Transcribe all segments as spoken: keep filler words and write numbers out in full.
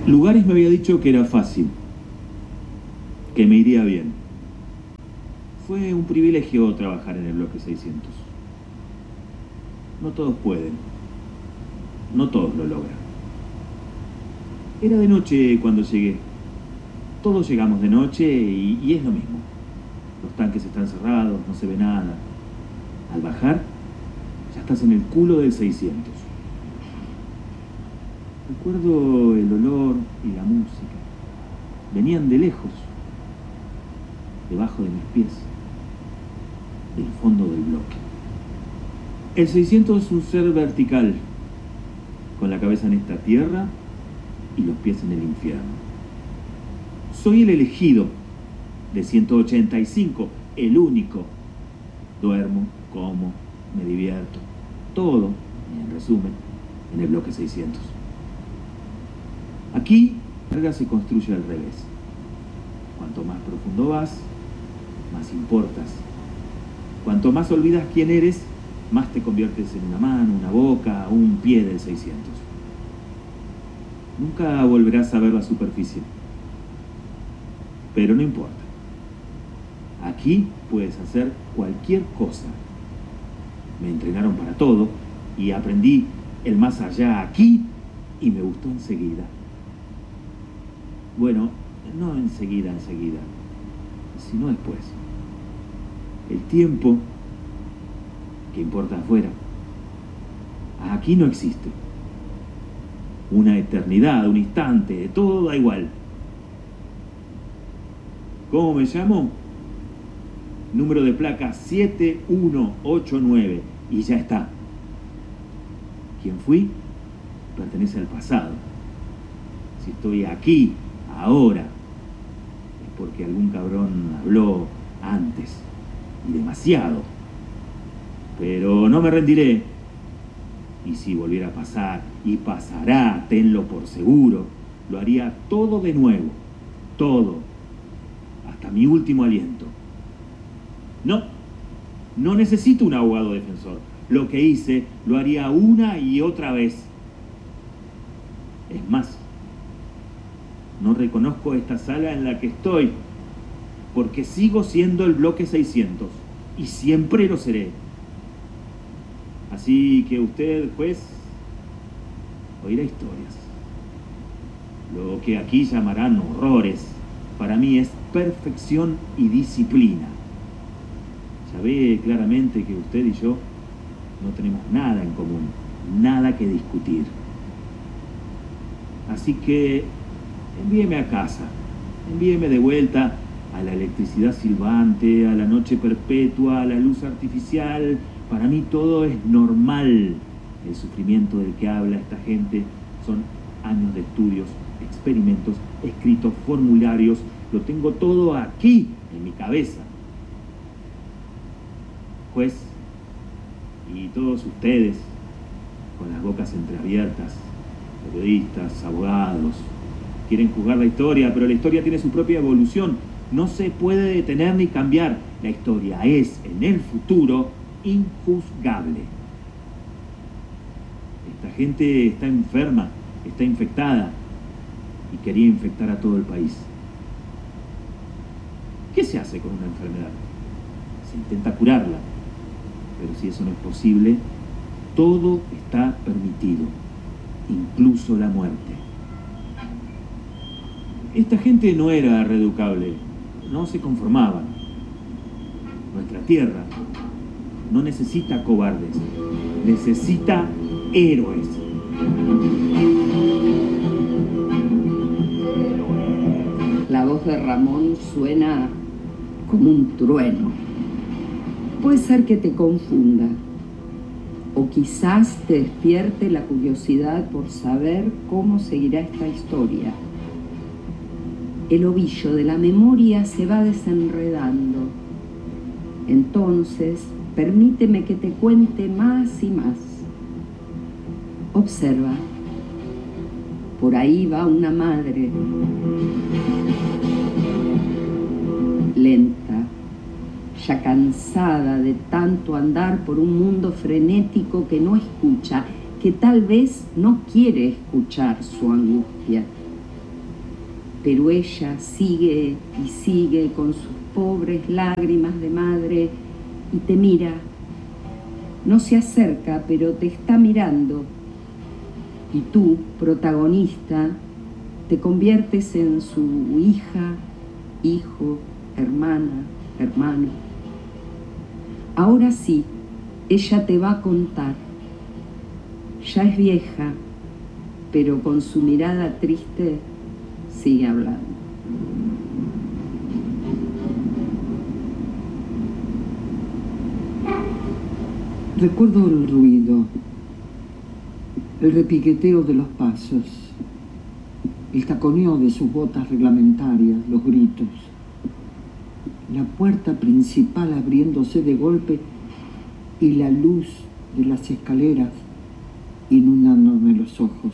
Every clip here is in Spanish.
Lugares me había dicho que era fácil, que me iría bien. Fue un privilegio trabajar en el bloque seiscientos. No todos pueden, no todos lo logran. Era de noche cuando llegué. Todos llegamos de noche y, y es lo mismo. Los tanques están cerrados, no se ve nada. Al bajar, ya estás en el culo del seiscientos. Recuerdo el olor y la música. Venían de lejos, debajo de mis pies, del fondo del bloque. El seiscientos es un ser vertical, con la cabeza en esta tierra y los pies en el infierno. Soy el elegido de ciento ochenta y cinco, el único. Duermo, como, me divierto, todo, en resumen, en el bloque seiscientos. Aquí, la carga se construye al revés. Cuanto más profundo vas, más importas. Cuanto más olvidas quién eres, más te conviertes en una mano, una boca, un pie del seiscientos. Nunca volverás a ver la superficie. Pero no importa. Aquí puedes hacer cualquier cosa. Me entrenaron para todo y aprendí el más allá aquí y me gustó enseguida. Bueno, no enseguida, enseguida, sino después. El tiempo que importa afuera, aquí no existe. Una eternidad, un instante, todo da igual. ¿Cómo me llamo? Número de placa siete uno ocho nueve y ya está. ¿Quién fui? Pertenece al pasado. Si estoy aquí, ahora, es porque algún cabrón habló antes, y demasiado. Pero no me rendiré. Y si volviera a pasar, y pasará, tenlo por seguro, lo haría todo de nuevo, todo, hasta mi último aliento. No, no necesito un abogado defensor. Lo que hice, lo haría una y otra vez. Es más, no reconozco esta sala en la que estoy, porque sigo siendo el bloque seiscientos, y siempre lo seré. Así que usted, juez, oirá historias. Lo que aquí llamarán horrores, para mí es perfección y disciplina. Ya ve claramente que usted y yo no tenemos nada en común, nada que discutir. Así que envíeme a casa, envíeme de vuelta a la electricidad silbante, a la noche perpetua, a la luz artificial. Para mí todo es normal. El sufrimiento del que habla esta gente son años de estudios, experimentos, escritos, formularios. Lo tengo todo aquí, en mi cabeza. Juez, y todos ustedes, con las bocas entreabiertas, periodistas, abogados, quieren juzgar la historia, pero la historia tiene su propia evolución. No se puede detener ni cambiar. La historia es, en el futuro, injuzgable. Esta gente está enferma, está infectada y quería infectar a todo el país. ¿Qué se hace con una enfermedad? Se intenta curarla, pero si eso no es posible, todo está permitido, incluso la muerte. Esta gente no era reeducable, no se conformaban. Nuestra tierra no necesita cobardes, necesita héroes. La voz de Ramón suena como un trueno. Puede ser que te confunda, o quizás te despierte la curiosidad por saber cómo seguirá esta historia. El ovillo de la memoria se va desenredando. Entonces, permíteme que te cuente más y más. Observa. Por ahí va una madre. Lenta, ya cansada de tanto andar por un mundo frenético que no escucha, que tal vez no quiere escuchar su angustia. Pero ella sigue y sigue con sus pobres lágrimas de madre y te mira. No se acerca, pero te está mirando. Y tú, protagonista, te conviertes en su hija, hijo, hermana, hermano. Ahora sí, ella te va a contar. Ya es vieja, pero con su mirada triste sigue hablando. Recuerdo el ruido, el repiqueteo de los pasos, el taconeo de sus botas reglamentarias, los gritos, la puerta principal abriéndose de golpe y la luz de las escaleras inundándome los ojos.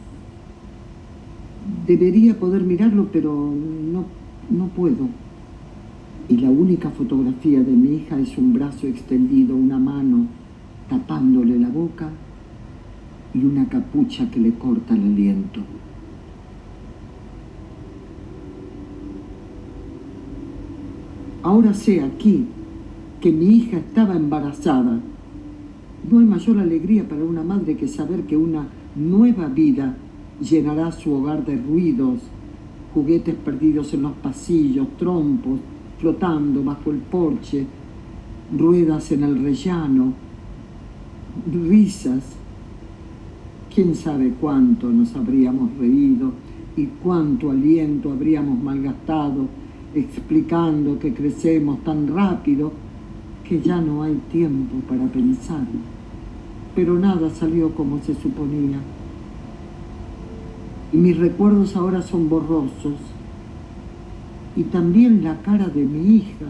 Debería poder mirarlo, pero no, no puedo. Y la única fotografía de mi hija es un brazo extendido, una mano tapándole la boca y una capucha que le corta el aliento. Ahora sé aquí que mi hija estaba embarazada. No hay mayor alegría para una madre que saber que una nueva vida llenará su hogar de ruidos, juguetes perdidos en los pasillos, trompos flotando bajo el porche, ruedas en el rellano, risas. Quién sabe cuánto nos habríamos reído y cuánto aliento habríamos malgastado explicando que crecemos tan rápido que ya no hay tiempo para pensar. Pero nada salió como se suponía. Y mis recuerdos ahora son borrosos. Y también la cara de mi hija.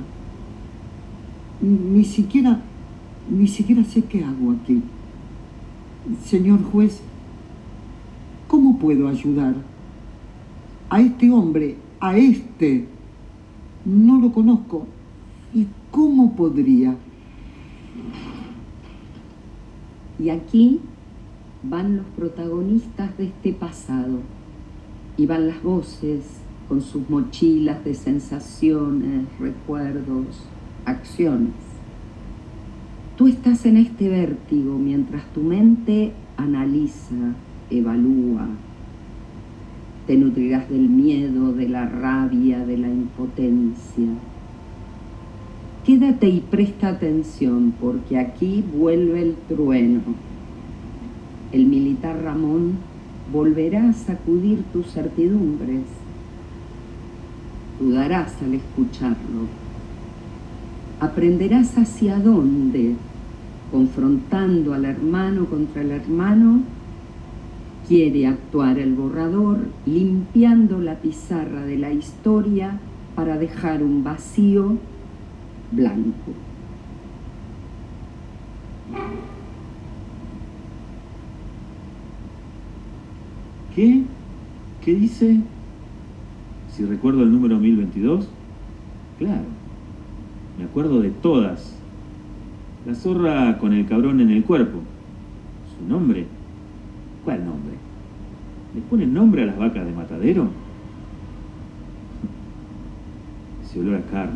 Ni siquiera, ni siquiera sé qué hago aquí. Señor juez, ¿cómo puedo ayudar? A este hombre, a este, no lo conozco. ¿Y cómo podría? Y aquí van los protagonistas de este pasado. Y van las voces con sus mochilas de sensaciones, recuerdos, acciones. Tú estás en este vértigo mientras tu mente analiza, evalúa. Te nutrirás del miedo, de la rabia, de la impotencia. Quédate y presta atención, porque aquí vuelve el trueno. El militar Ramón volverá a sacudir tus certidumbres. Dudarás al escucharlo. Aprenderás hacia dónde, confrontando al hermano contra el hermano, quiere actuar el borrador, limpiando la pizarra de la historia para dejar un vacío blanco. ¿Qué? ¿Qué dice? Si recuerdo el número mil veintidós, claro, me acuerdo de todas. La zorra con el cabrón en el cuerpo. ¿Su nombre? ¿Cuál nombre? ¿Le ponen nombre a las vacas de matadero? Ese olor a carne.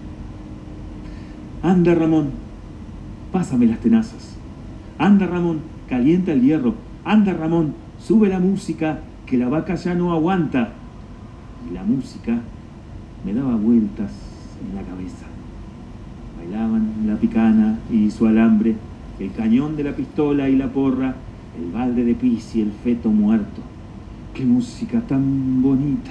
Anda, Ramón, pásame las tenazas. Anda, Ramón, calienta el hierro. Anda, Ramón, sube la música, que la vaca ya no aguanta. Y la música me daba vueltas en la cabeza. Bailaban la picana y su alambre, el cañón de la pistola y la porra, el balde de pis y el feto muerto. ¡Qué música tan bonita!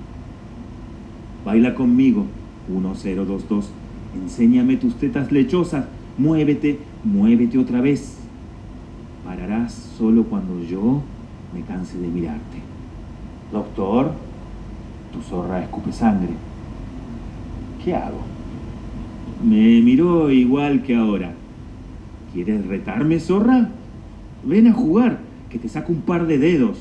Baila conmigo, uno cero dos dos. Enséñame tus tetas lechosas. Muévete, muévete otra vez. Pararás solo cuando yo me canse de mirarte. Doctor, tu zorra escupe sangre. ¿Qué hago? Me miró igual que ahora. ¿Quieres retarme, zorra? Ven a jugar, que te saco un par de dedos.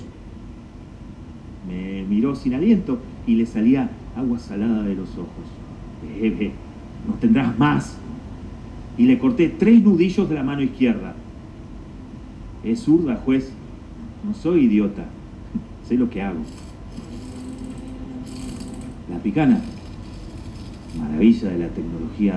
Me miró sin aliento y le salía agua salada de los ojos. Bebe, no tendrás más. Y le corté tres nudillos de la mano izquierda. Es zurda, juez. No soy idiota. Sé lo que hago. La Picana, maravilla de la tecnología